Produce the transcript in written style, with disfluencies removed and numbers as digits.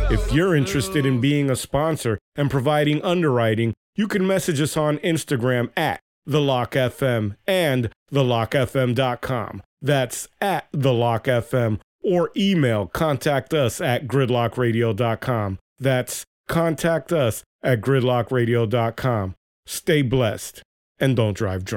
If you're interested in being a sponsor and providing underwriting, you can message us on Instagram at TheLockFM and TheLockFM.com. That's at TheLockFM, or email contact us at gridlockradio.com. That's contact us at gridlockradio.com. Stay blessed and don't drive drunk.